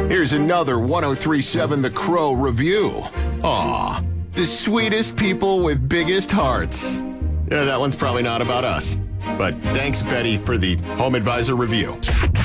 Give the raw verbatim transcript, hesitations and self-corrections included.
Here's another one oh three point seven The Crow review. Aw, the sweetest people with biggest hearts. Yeah, that one's probably not about us. But thanks, Betty, for the Home Advisor review.